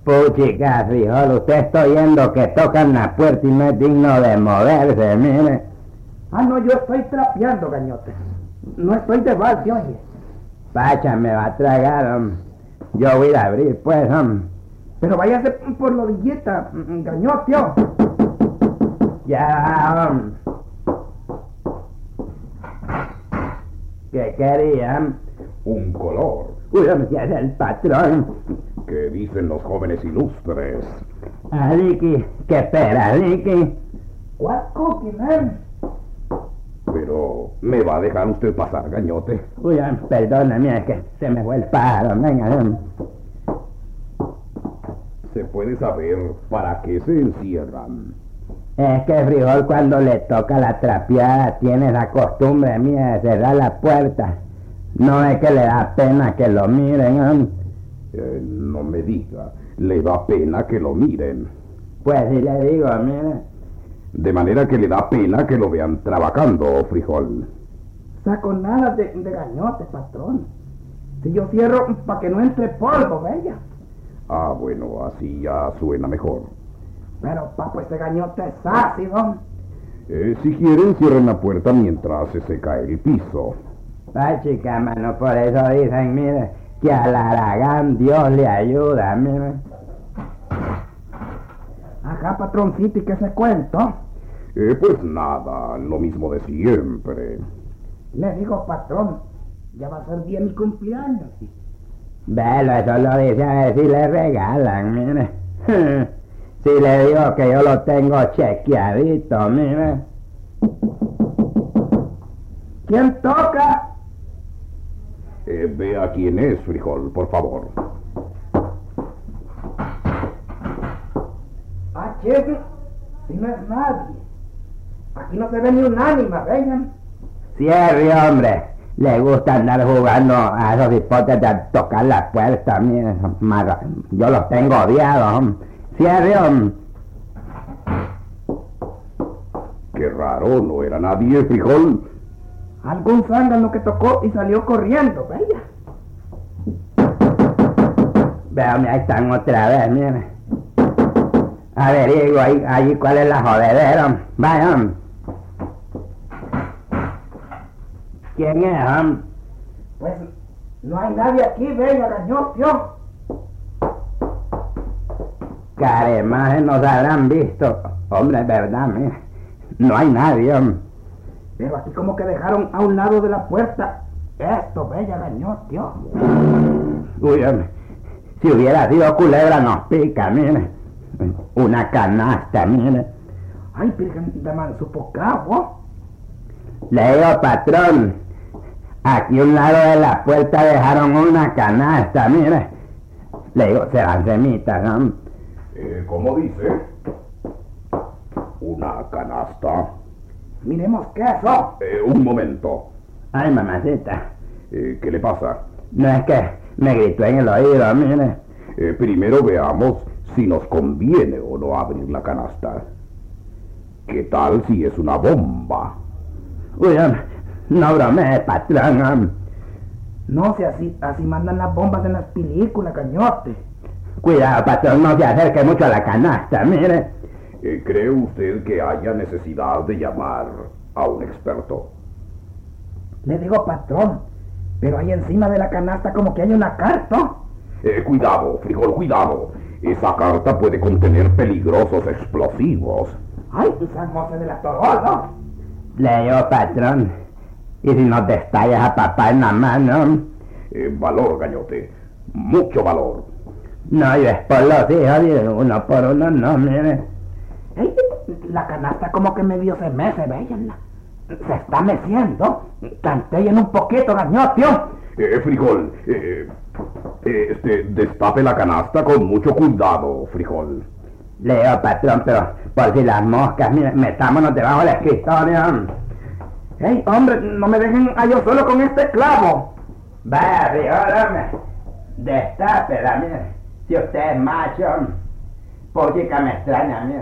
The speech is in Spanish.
Puchica, frijol, usted está oyendo que tocan la puerta y no es digno de moverse, mire. Ah, no, yo estoy trapeando, gañote. No estoy de balde, oye. Pacha, me va a tragar, yo voy a abrir, pues, Pero váyase por la orillita, gañote. Ya, ¿qué querían? Un color. Uy, si es el patrón. ¿Qué dicen los jóvenes ilustres? Aliki, ¿qué espera, Aliki? ¿Cuál cookie, man? Pero, ¿me va a dejar usted pasar, gañote? Uy, perdóname, es que se me fue el pájaro, venga. ¿Se puede saber para qué se encierran? Es que frijol cuando le toca la trapeada tiene la costumbre mía de cerrar la puerta. No es que le da pena que lo miren, No me diga, le da pena que lo miren. Pues si le digo, mire. De manera que le da pena que lo vean trabajando, frijol. Saco nada de gañote, patrón. Si yo cierro para que no entre polvo, bella. Ah, bueno, así ya suena mejor. Pero, papo, ese gañote es ácido. Si quieren, cierren la puerta mientras se cae el piso. Ay, chica, mano, por eso dicen, mire, que al Aragán Dios le ayuda, mire. Ajá, patroncito, ¿y qué se cuento? Pues nada, lo mismo de siempre. Le digo, patrón, ya va a ser día de mi cumpleaños. Velo, eso lo dice a ver si le regalan, mire. Si le digo que yo lo tengo chequeadito, mire. ¿Quién toca? Vea quién es, frijol, por favor. Ah, cheque, si no es nadie. Aquí no se ve ni un ánima, vengan. Cierre, hombre. Le gusta andar jugando a esos hipotes de tocar la puerta, mire. Yo los tengo odiados, Cierre, hombre. Qué raro, no era nadie, frijol. Algún zángano que tocó y salió corriendo, bella. Véame, ahí están otra vez, mire. Averiguo ahí cuál es la jodedera. Vaya. ¿Quién es, Pues no hay nadie aquí, bella, gañotio. Caremaje, nos habrán visto. Hombre, es verdad, mire. No hay nadie, Pero aquí como que dejaron a un lado de la puerta esto, bella, gañotio. Uy, hombre. Si hubiera sido culebra nos pica, mire. Una canasta, mire. Ay, virgen de mansupocabo. Le digo, patrón, aquí a un lado de la puerta dejaron una canasta, mire. Le digo, serán semitas, ¿no? ¿Cómo dice? Una canasta. Miremos qué es eso. Un momento. Ay, mamacita. ¿Qué le pasa? No es que me gritó en el oído, mire. Primero veamos si nos conviene o no abrir la canasta. ¿Qué tal si es una bomba? Uy, no bromee, patrón. No, si así mandan las bombas en las películas, gañote. Cuidado, patrón, no se acerque mucho a la canasta, mire. ¿Cree usted que haya necesidad de llamar a un experto? Le digo, patrón, pero ahí encima de la canasta como que hay una carta. Cuidado, frijol, cuidado. Esa carta puede contener peligrosos explosivos. Ay, San José de la Torolda. Le digo, patrón, y si nos destallas a papá en la mano. Valor, gañote, mucho valor. No, yo es por los hijos, y uno por uno no, mire. Ey, la canasta como que medio se mece, bella. Se está meciendo. Canteen un poquito, gañotio. Frijol, destape la canasta con mucho cuidado, frijol. Le digo, patrón, pero por si las moscas, mire, metámonos debajo del escritorio. Ey, hombre, no me dejen a yo solo con este clavo. Vaya, frijol, hombre. Destápela, mire. Si usted es macho, pochica me extraña, mire.